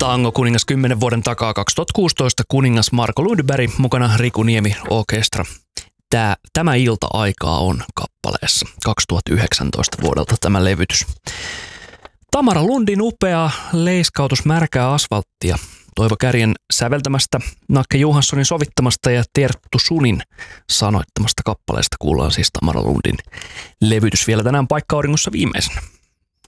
Tango kuningas 10 vuoden takaa 2016 kuningas Marko Lundberg, mukana Riku Niemi Orkestra. Tämä ilta-aikaa on kappaleessa 2019 vuodelta tämä levytys. Tamara Lundin upea leiskautus märkää asfalttia. Toivo Kärjen säveltämästä, Nakke Johanssonin sovittamasta ja Terttu Sunin sanoittamasta kappaleesta kuullaan siis Tamara Lundin levytys vielä tänään Paikka Auringossa viimeisenä.